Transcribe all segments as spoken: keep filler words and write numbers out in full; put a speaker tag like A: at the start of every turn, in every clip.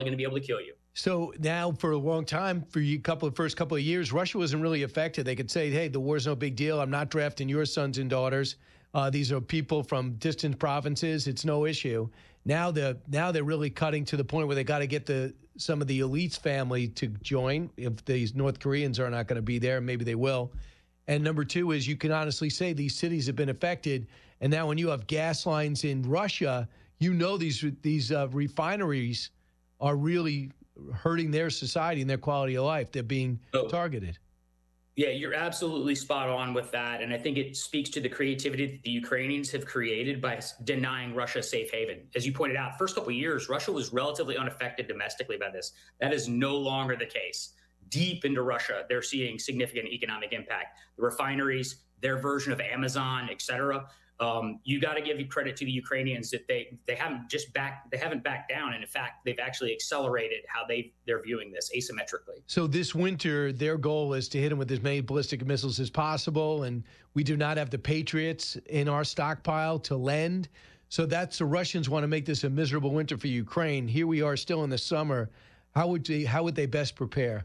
A: going to be able to kill you.
B: So now for a long time, for you couple of first couple of years, Russia wasn't really affected. They could say, hey, the war's no big deal. I'm not drafting your sons and daughters. Uh, these are people from distant provinces. It's no issue. Now the now they're really cutting to the point where they got to get the some of the elites family to join. If these North Koreans are not going to be there, maybe they will. And number two is you can honestly say these cities have been affected. And now when you have gas lines in Russia, you know these these uh, refineries are really hurting their society and their quality of life. They're being oh. targeted.
A: Yeah, you're absolutely spot on with that. And I think it speaks to the creativity that the Ukrainians have created by denying Russia a safe haven. As you pointed out, first couple of years, Russia was relatively unaffected domestically by this. That is no longer the case. Deep into Russia, they're seeing significant economic impact. The refineries, their version of Amazon, et cetera. Um, you got to give credit to the Ukrainians that they they haven't just back they haven't backed down, and in fact they've actually accelerated how they they're viewing this asymmetrically.
B: So this winter, their goal is to hit them with as many ballistic missiles as possible, and we do not have the Patriots in our stockpile to lend. So that's the Russians want to make this a miserable winter for Ukraine. Here we are still in the summer. How would they how would they best prepare?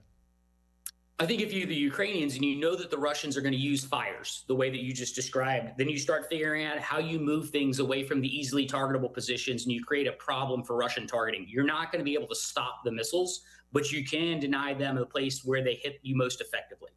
A: I think if you're the Ukrainians and you know that the Russians are going to use fires the way that you just described, then you start figuring out how you move things away from the easily targetable positions and you create a problem for Russian targeting. You're not going to be able to stop the missiles, but you can deny them a place where they hit you most effectively.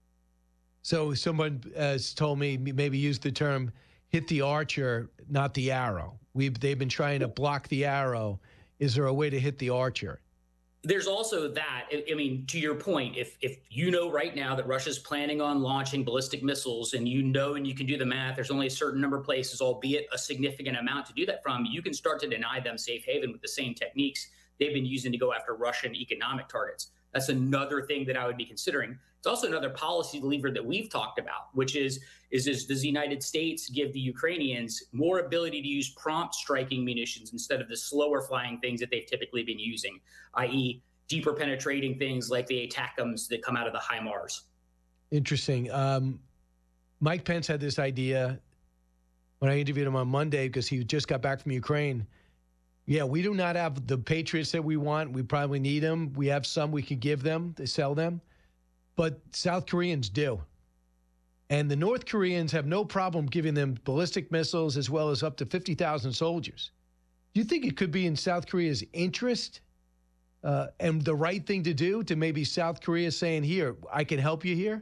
B: So someone has told me, maybe use the term, hit the archer, not the arrow. We've, they've been trying to block the arrow. Is there a way to hit the archer?
A: There's also that, I mean, to your point, if if you know right now that Russia's planning on launching ballistic missiles and you know and you can do the math, there's only a certain number of places, albeit a significant amount to do that from, you can start to deny them safe haven with the same techniques they've been using to go after Russian economic targets. That's another thing that I would be considering. It's also another policy lever that we've talked about, which is, is, is does the United States give the Ukrainians more ability to use prompt striking munitions instead of the slower flying things that they've typically been using, that is deeper penetrating things like the ATACMS that come out of the HIMARS.
B: Interesting. Um, Mike Pence had this idea when I interviewed him on Monday because he just got back from Ukraine. Yeah, we do not have the Patriots that we want. We probably need them. We have some we can give them to sell them. But South Koreans do. And the North Koreans have no problem giving them ballistic missiles as well as up to fifty thousand soldiers. Do you think it could be in South Korea's interest uh, and the right thing to do to maybe South Korea saying, here, I can help you here?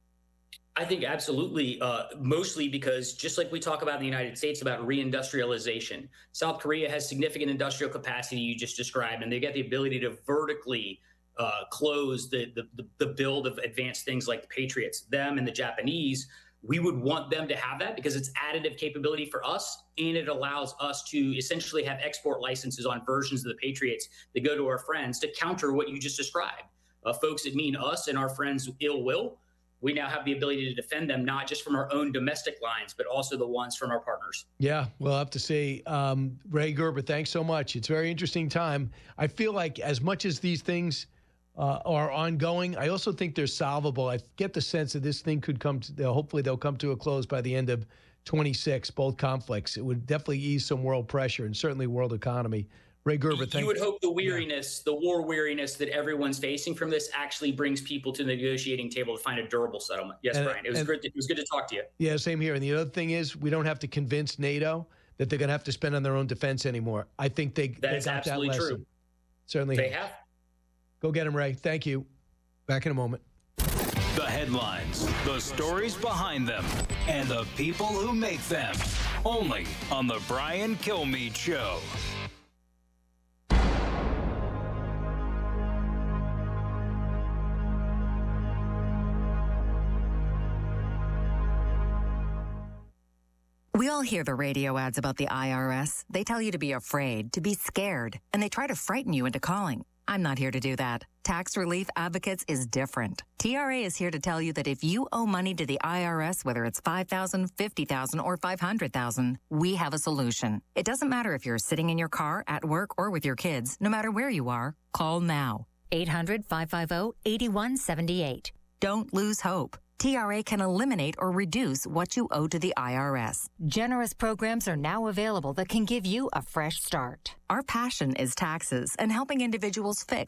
A: I think absolutely, uh, mostly because just like we talk about in the United States about reindustrialization, South Korea has significant industrial capacity you just described, and they get the ability to vertically uh, close the, the, the build of advanced things like the Patriots. Them and the Japanese, we would want them to have that because it's additive capability for us, and it allows us to essentially have export licenses on versions of the Patriots that go to our friends to counter what you just described. Uh, folks that mean us and our friends' ill will, we now have the ability to defend them, not just from our own domestic lines, but also the ones from our partners.
B: Yeah, we'll have to see. Um, Ray Gerber, thanks so much. It's a very interesting time. I feel like as much as these things uh, are ongoing, I also think they're solvable. I get the sense that this thing could come to, hopefully they'll come to a close by the end of twenty-six, both conflicts. It would definitely ease some world pressure and certainly world economy. Ray Gerber, thank you.
A: You would hope the weariness, yeah. the war weariness that everyone's facing from this actually brings people to the negotiating table to find a durable settlement. Yes, and, Brian, it was, and, good to, it was good to talk to you.
B: Yeah, same here. And the other thing is we don't have to convince NATO that they're going to have to spend on their own defense anymore. I think they,
A: that
B: they
A: is
B: got
A: absolutely
B: that lesson.
A: True.
B: Certainly
A: They have. have.
B: Go get them, Ray. Thank you. Back in a moment.
C: The headlines, the stories behind them, and the people who make them. Only on The Brian Kilmeade Show.
D: We all hear the radio ads about the I R S. They tell you to be afraid, to be scared, and they try to frighten you into calling. I'm not here to do that. Tax Relief Advocates is different. T R A is here to tell you that if you owe money to the I R S, whether it's five thousand dollars, fifty thousand dollars, or five hundred thousand dollars, we have a solution. It doesn't matter if you're sitting in your car, at work, or with your kids. No matter where you are, call now.
E: eight hundred, five five zero, eight one seven eight.
D: Don't lose hope. T R A can eliminate or reduce what you owe to the I R S.
E: Generous programs are now available that can give you a fresh start.
D: Our passion is taxes and helping individuals fix